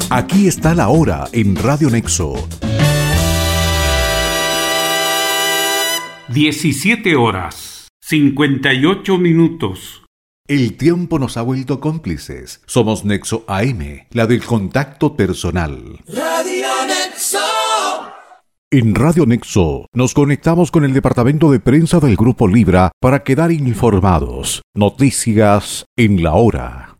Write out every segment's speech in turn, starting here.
Aquí está la hora en Radio Nexo. 17 horas, 58 minutos. El tiempo nos ha vuelto cómplices. Somos Nexo AM, la del contacto personal. Radio Nexo. En Radio Nexo nos conectamos con el departamento de prensa del Grupo Libra para quedar informados. Noticias en la hora.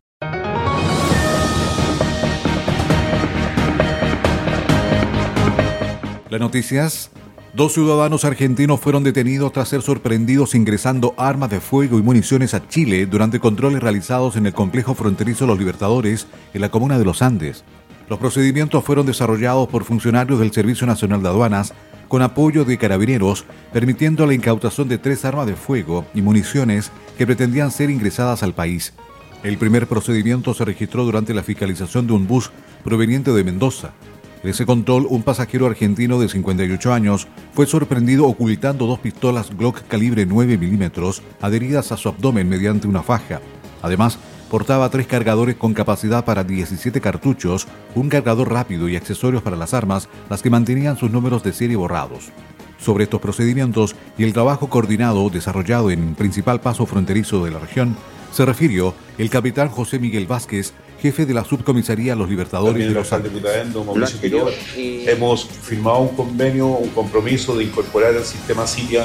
Las noticias. 2 ciudadanos argentinos fueron detenidos tras ser sorprendidos ingresando armas de fuego y municiones a Chile durante controles realizados en el complejo fronterizo Los Libertadores en la comuna de Los Andes. Los procedimientos fueron desarrollados por funcionarios del Servicio Nacional de Aduanas con apoyo de carabineros, permitiendo la incautación de 3 armas de fuego y municiones que pretendían ser ingresadas al país. El primer procedimiento se registró durante la fiscalización de un bus proveniente de Mendoza. En ese control, un pasajero argentino de 58 años fue sorprendido ocultando 2 pistolas Glock calibre 9 milímetros adheridas a su abdomen mediante una faja. Además, portaba 3 cargadores con capacidad para 17 cartuchos, un cargador rápido y accesorios para las armas, las que mantenían sus números de serie borrados. Sobre estos procedimientos y el trabajo coordinado desarrollado en el principal paso fronterizo de la región, se refirió el capitán José Miguel Vázquez, jefe de la subcomisaría Los Libertadores de Los Andes. Hemos firmado un convenio, un compromiso de incorporar al sistema Siria